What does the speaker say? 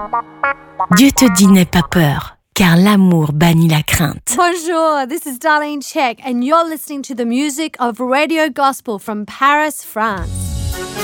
Dieu te dit n'aie pas peur, car l'amour bannit la crainte. Bonjour, this is Darlene Check, and you're listening to the music of Radio Gospel from Paris, France.